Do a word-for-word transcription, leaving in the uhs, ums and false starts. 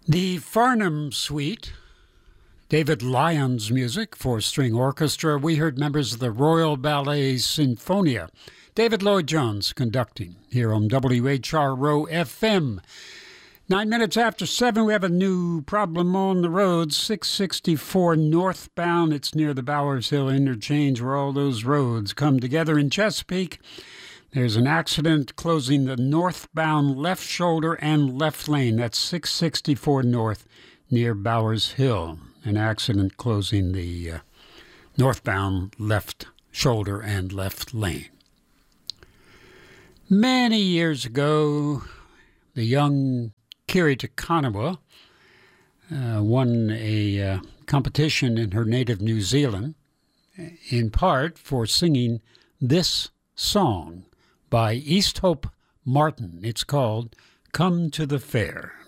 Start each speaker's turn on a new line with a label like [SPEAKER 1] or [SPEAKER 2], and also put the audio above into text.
[SPEAKER 1] The Farnham Suite, David Lyons music for string orchestra. We heard members of the Royal Ballet Sinfonia. David Lloyd Jones conducting here on W H R O F M. Nine minutes after seven, we have a new problem on the road, six sixty-four northbound. It's near the Bowers Hill interchange where all those roads come together in Chesapeake. There's an accident closing the northbound left shoulder and left lane. That's six sixty-four north near Bowers Hill. An accident closing the uh, northbound left shoulder and left lane. Many years ago, the young Kiri Te Kanawa uh, won a uh, competition in her native New Zealand, in part for singing this song by East Hope Martin. It's called Come to the Fair.